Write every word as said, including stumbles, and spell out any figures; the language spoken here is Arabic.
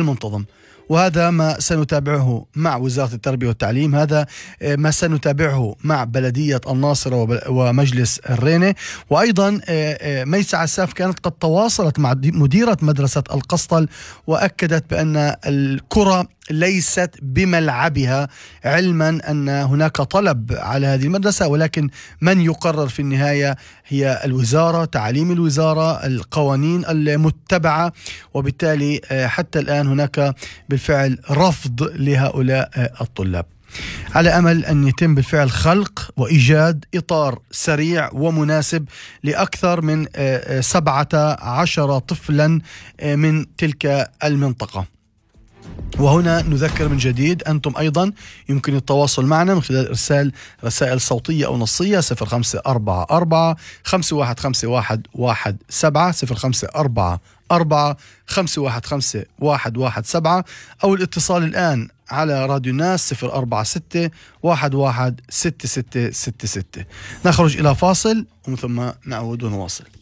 المنتظم. وهذا ما سنتابعه مع وزارة التربية والتعليم، هذا ما سنتابعه مع بلدية الناصرة ومجلس الرينة. وأيضا ميسة عساف كانت قد تواصلت مع مديرة مدرسة القسطل وأكدت بأن الكرة ليست بملعبها، علما أن هناك طلب على هذه المدرسة، ولكن من يقرر في النهاية هي الوزارة، تعاليم الوزارة، القوانين المتبعة. وبالتالي حتى الآن هناك بالفعل رفض لهؤلاء الطلاب، على أمل أن يتم بالفعل خلق وإيجاد إطار سريع ومناسب لأكثر من سبعة عشر طفلا من تلك المنطقة. وهنا نذكر من جديد، أنتم أيضا يمكن التواصل معنا من خلال إرسال رسائل صوتية أو نصية صفر خمسة أربعة أربعة خمسة واحد خمسة واحد واحد سبعة صفر خمسة أربعة أربعة خمسة واحد خمسة واحد واحد سبعة، أو الاتصال الآن على راديو الناس صفر أربعة ستة واحد واحد ستة ستة ستة ستة. نخرج إلى فاصل ومن ثم نعود ونواصل.